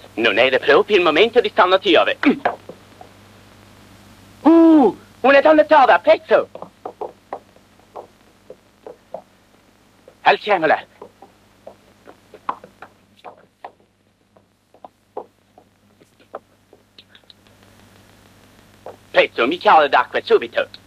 Non era proprio il momento di starnutire. Una donna sola, pezzo! Alziamola. Pezzo, un bicchiere d'acqua, subito.